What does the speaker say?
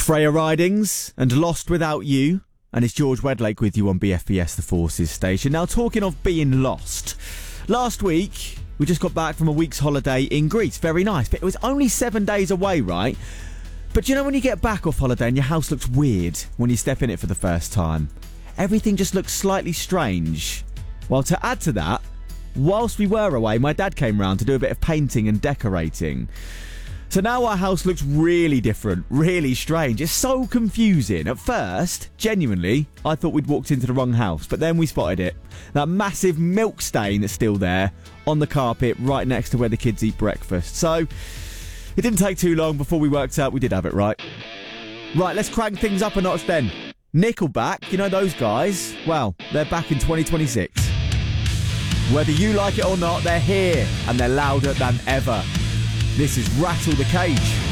Freya Ridings and Lost Without You. And it's George Wedlake with you on BFBS The Forces station. Now, talking of being lost. Last week, we just got back from a week's holiday in Greece. Very nice. But it was only 7 days away, right? But you know when you get back off holiday and your house looks weird when you step in it for the first time? Everything just looks slightly strange. Well, to add to that, whilst we were away, my dad came round to do a bit of painting and decorating. So now our house looks really different, really strange. It's so confusing. At first, genuinely, I thought we'd walked into the wrong house, but then we spotted it. That massive milk stain that's still there on the carpet right next to where the kids eat breakfast. So it didn't take too long before we worked out we did have it right. Right, let's crank things up a notch then. Nickelback, you know those guys? Well, they're back in 2026. Whether you like it or not, they're here and they're louder than ever. This is Rattle the Cage.